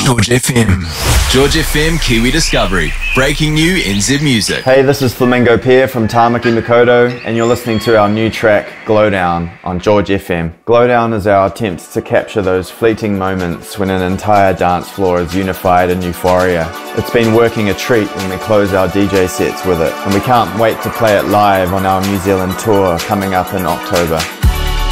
George FM. George FM Kiwi Discovery. Breaking new in Zip Music. Hey, this is Flamingo Pierre from Tamaki Mikoto, and you're listening to our new track, Glowdown, on George FM. Glowdown is our attempt to capture those fleeting moments when an entire dance floor is unified in euphoria. It's been working a treat when we close our DJ sets with it, and we can't wait to play it live on our New Zealand tour coming up in October.